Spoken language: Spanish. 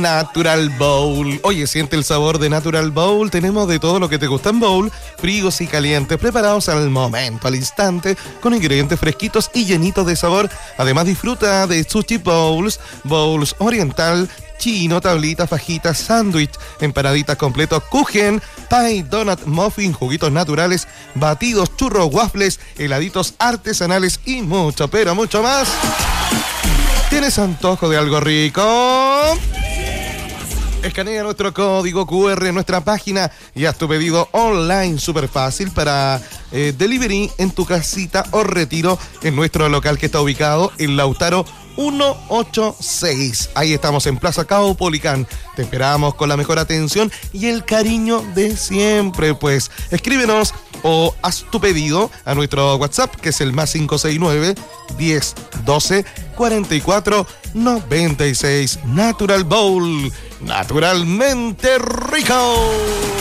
Natural Bowl. Oye, siente el sabor de Natural Bowl. Tenemos de todo lo que te gusta en bowl, fríos y calientes, preparados al momento, al instante, con ingredientes fresquitos y llenitos de sabor. Además, disfruta de sushi bowls, bowls oriental, chino, tablitas, fajitas, sándwich, empanaditas completos, kuchen, pie, donut, muffin, juguitos naturales, batidos, churros, waffles, heladitos artesanales y mucho, pero mucho más. ¿Tienes antojo de algo rico? Escanea nuestro código QR en nuestra página y haz tu pedido online súper fácil para delivery en tu casita o retiro en nuestro local que está ubicado en Lautaro 186. Ahí estamos en Plaza Caupolicán. Te esperamos con la mejor atención y el cariño de siempre. Pues escríbenos o haz tu pedido a nuestro WhatsApp, que es el +569 10 12 44 96. Natural Bowl, naturalmente rico.